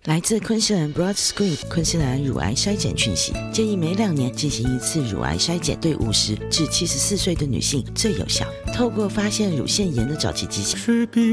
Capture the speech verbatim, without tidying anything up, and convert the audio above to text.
来自昆士兰 Broad School 昆士兰乳癌筛检讯息，建议每两年进行一次乳癌筛检，对五十至七十四岁的女性最有效。透过发现乳腺炎的早期迹象，